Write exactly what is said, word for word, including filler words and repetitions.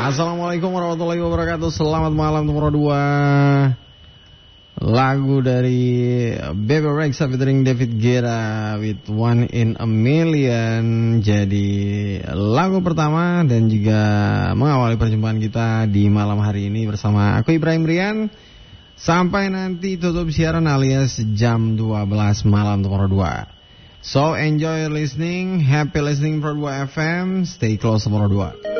Assalamualaikum warahmatullahi wabarakatuh. Selamat malam nomor dua. Lagu dari Bebe Rexha featuring David Guetta with One in a Million. Jadi lagu pertama dan juga mengawali perjumpaan kita di malam hari ini bersama aku Ibrahim Rian. Sampai nanti tutup siaran alias jam dua belas malam nomor dua. So enjoy listening, happy listening Pro dua F M, stay close nomor dua.